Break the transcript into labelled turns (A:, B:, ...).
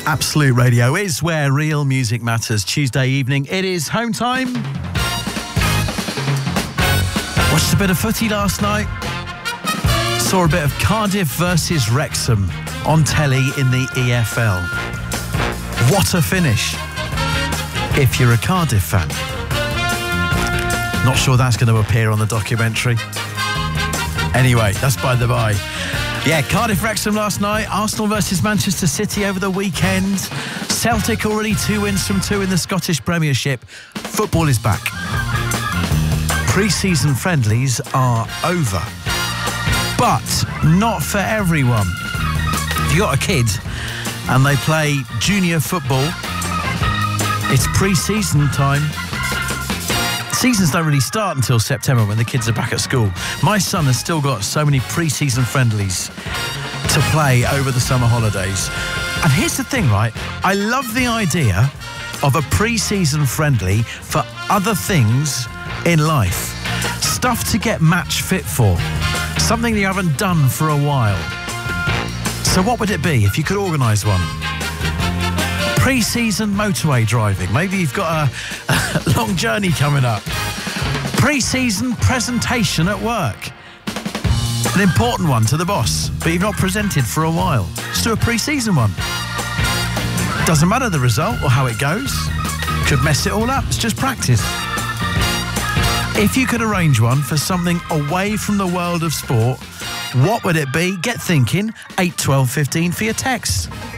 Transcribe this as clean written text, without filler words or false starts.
A: Absolute Radio is where real music matters. Tuesday evening, it is home time. Watched a bit of footy last night. Saw a bit of Cardiff versus Wrexham on telly in the EFL. What a finish, if you're a Cardiff fan. Not sure that's going to appear on the documentary. Anyway, that's by the by. Yeah, Cardiff Wrexham last night, Arsenal versus Manchester City over the weekend. Celtic already 2 wins from 2 in the Scottish Premiership. Football is back. Pre-season friendlies are over. But not for everyone. If you've got a kid and they play junior football, it's pre-season time. Seasons don't really start until September when the kids are back at school. My son has still got so many pre-season friendlies to play over the summer holidays. And here's the thing, right? I love the idea of a pre-season friendly for other things in life. Stuff to get match fit for. Something you haven't done for a while. So what would it be if you could organise one? Pre-season motorway driving. Maybe you've got a long journey coming up. Pre-season presentation at work. An important one to the boss, but you've not presented for a while. Just do a pre-season one. Doesn't matter the result or how it goes. Could mess it all up. It's just practice. If you could arrange one for something away from the world of sport, what would it be? Get thinking. 8 12 15 for your text.